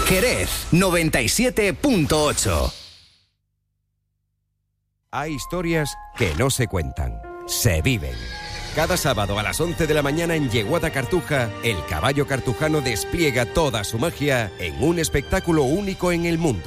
Jerez 97.8. Hay historias que no se cuentan, se viven. Cada sábado a las 11 de la mañana en Yeguada Cartuja, el caballo cartujano despliega toda su magia en un espectáculo único en el mundo.